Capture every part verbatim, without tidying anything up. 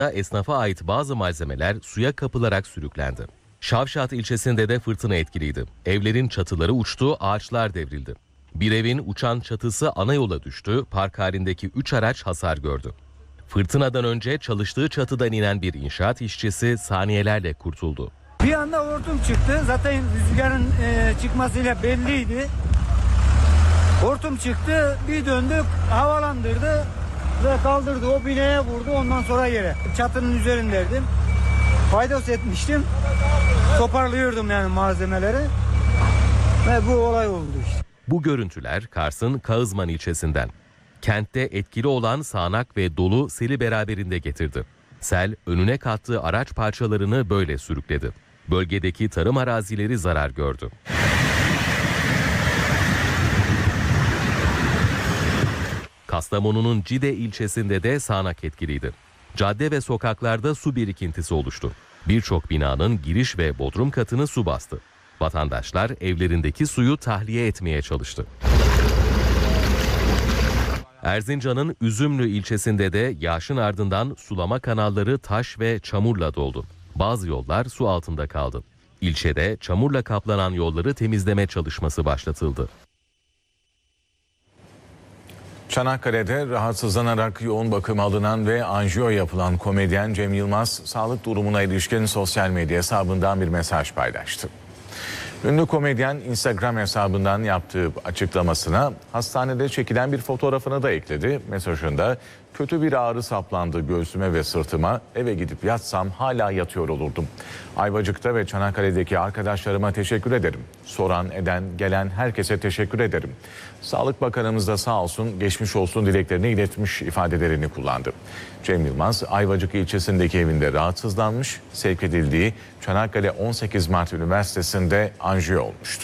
Esnafa ait bazı malzemeler suya kapılarak sürüklendi. Şavşat ilçesinde de fırtına etkiliydi. Evlerin çatıları uçtu, ağaçlar devrildi. Bir evin uçan çatısı ana yola düştü, park halindeki üç araç hasar gördü. Fırtınadan önce çalıştığı çatıdan inen bir inşaat işçisi saniyelerle kurtuldu. Bir anda hortum çıktı. Zaten rüzgarın e, çıkmasıyla belliydi. Hortum çıktı, bir döndük, havalandırdı ve kaldırdı. O binaya vurdu, ondan sonra yere. Çatının üzerindeydim. Faydos etmiştim. Toparlıyordum yani malzemeleri. Ve bu olay oldu işte. Bu görüntüler Kars'ın Kağızman ilçesinden. Kentte etkili olan sağanak ve dolu seli beraberinde getirdi. Sel önüne kattığı araç parçalarını böyle sürükledi. Bölgedeki tarım arazileri zarar gördü. Kastamonu'nun Cide ilçesinde de sağanak etkiliydi. Cadde ve sokaklarda su birikintisi oluştu. Birçok binanın giriş ve bodrum katını su bastı. Vatandaşlar evlerindeki suyu tahliye etmeye çalıştı. Erzincan'ın Üzümlü ilçesinde de yağışın ardından sulama kanalları taş ve çamurla doldu. Bazı yollar su altında kaldı. İlçede çamurla kaplanan yolları temizleme çalışması başlatıldı. Çanakkale'de rahatsızlanarak yoğun bakım alınan ve anjiyo yapılan komedyen Cem Yılmaz, sağlık durumuna ilişkin sosyal medya hesabından bir mesaj paylaştı. Ünlü komedyen Instagram hesabından yaptığı açıklamasına hastanede çekilen bir fotoğrafını da ekledi. Mesajında kötü bir ağrı saplandı göğsüme ve sırtıma, eve gidip yatsam hala yatıyor olurdum. Ayvacık'ta ve Çanakkale'deki arkadaşlarıma teşekkür ederim. Soran, eden, gelen herkese teşekkür ederim. Sağlık Bakanımız da sağ olsun, geçmiş olsun dileklerini iletmiş ifadelerini kullandı. Cem Yılmaz, Ayvacık ilçesindeki evinde rahatsızlanmış, sevk edildiği Çanakkale on sekiz Mart Üniversitesi'nde anjiyo olmuştu.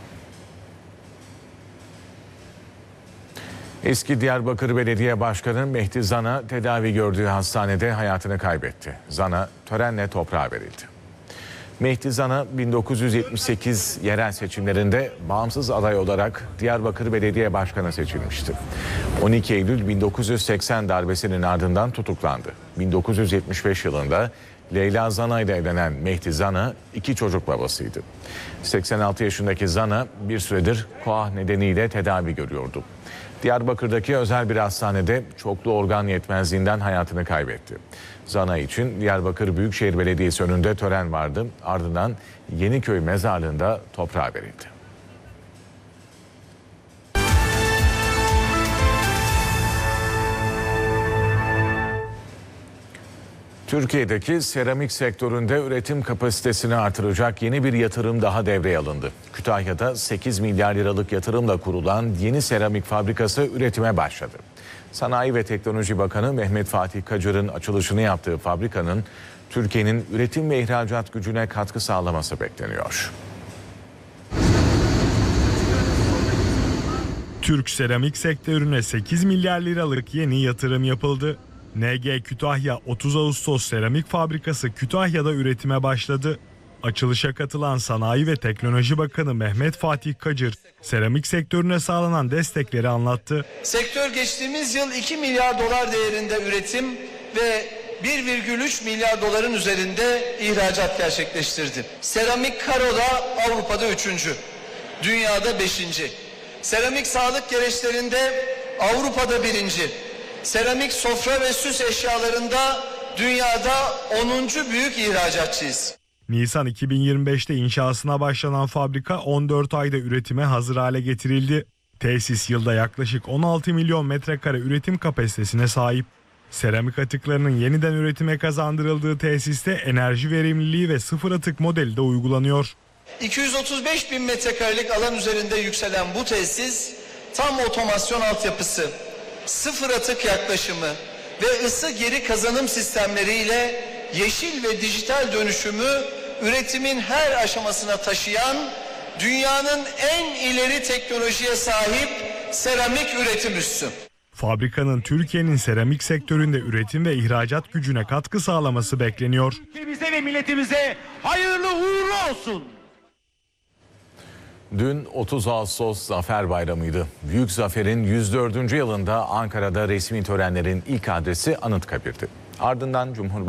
Eski Diyarbakır Belediye Başkanı Mehdi Zana tedavi gördüğü hastanede hayatını kaybetti. Zana törenle toprağa verildi. Mehdi Zana bin dokuz yüz yetmiş sekiz yerel seçimlerinde bağımsız aday olarak Diyarbakır Belediye Başkanı seçilmişti. on iki Eylül bin dokuz yüz seksen darbesinin ardından tutuklandı. bin dokuz yüz yetmiş beş yılında Leyla Zana ile evlenen Mehdi Zana iki çocuk babasıydı. seksen altı yaşındaki Zana bir süredir koah nedeniyle tedavi görüyordu. Diyarbakır'daki özel bir hastanede çoklu organ yetmezliğinden hayatını kaybetti. Zana için Diyarbakır Büyükşehir Belediyesi önünde tören vardı. Ardından Yeniköy mezarlığında toprağa verildi. Türkiye'deki seramik sektöründe üretim kapasitesini artıracak yeni bir yatırım daha devreye alındı. Kütahya'da sekiz milyar liralık yatırımla kurulan yeni seramik fabrikası üretime başladı. Sanayi ve Teknoloji Bakanı Mehmet Fatih Kacır'ın açılışını yaptığı fabrikanın Türkiye'nin üretim ve ihracat gücüne katkı sağlaması bekleniyor. Türk seramik sektörüne sekiz milyar liralık yeni yatırım yapıldı. N G Kütahya otuz Ağustos Seramik Fabrikası Kütahya'da üretime başladı. Açılışa katılan Sanayi ve Teknoloji Bakanı Mehmet Fatih Kacır, seramik sektörüne sağlanan destekleri anlattı. Sektör geçtiğimiz yıl iki milyar dolar değerinde üretim ve bir virgül üç milyar doların üzerinde ihracat gerçekleştirdi. Seramik karoda Avrupa'da üçüncü, dünyada beşinci. Seramik sağlık gereçlerinde Avrupa'da birinci. Seramik sofra ve süs eşyalarında dünyada onuncu büyük ihracatçıyız. Nisan iki bin yirmi beşte inşasına başlanan fabrika on dört ayda üretime hazır hale getirildi. Tesis yılda yaklaşık on altı milyon metrekare üretim kapasitesine sahip. Seramik atıklarının yeniden üretime kazandırıldığı tesiste enerji verimliliği ve sıfır atık modeli de uygulanıyor. iki yüz otuz beş bin metrekarelik alan üzerinde yükselen bu tesis tam otomasyon altyapısı, sıfır atık yaklaşımı ve ısı geri kazanım sistemleriyle yeşil ve dijital dönüşümü üretimin her aşamasına taşıyan dünyanın en ileri teknolojiye sahip seramik üretim üssü. Fabrikanın Türkiye'nin seramik sektöründe üretim ve ihracat gücüne katkı sağlaması bekleniyor. Ülkemize ve milletimize hayırlı uğurlu olsun. Dün otuz Ağustos Zafer Bayramı'ydı. Büyük Zafer'in yüz dördüncü yılında Ankara'da resmi törenlerin ilk adresi Anıtkabir'di. Ardından Cumhurbaşkanı